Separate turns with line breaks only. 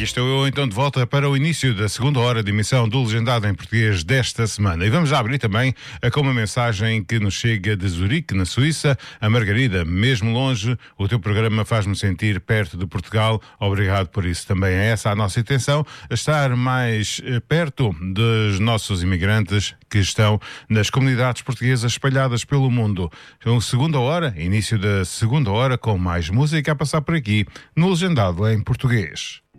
Aqui estou eu então de volta para o início da segunda hora de emissão do Legendado em Português desta semana. E vamos já abrir também com uma mensagem que nos chega de Zurique, na Suíça. A Margarida, mesmo longe, o teu programa faz-me sentir perto de Portugal. Obrigado por isso. Também é essa a nossa intenção, estar mais perto dos nossos imigrantes que estão nas comunidades portuguesas espalhadas pelo mundo. Então, segunda hora, início da segunda hora, com mais música a passar por aqui, no Legendado em Português.